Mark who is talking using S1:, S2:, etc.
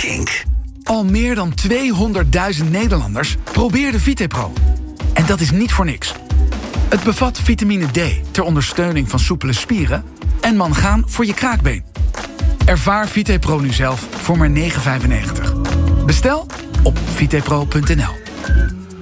S1: Kink.
S2: Al meer dan 200.000 Nederlanders probeerden VitePro. En dat is niet voor niks. Het bevat vitamine D ter ondersteuning van soepele spieren en mangaan voor je kraakbeen. Ervaar VitePro nu zelf voor maar €9,95. Bestel op vitepro.nl.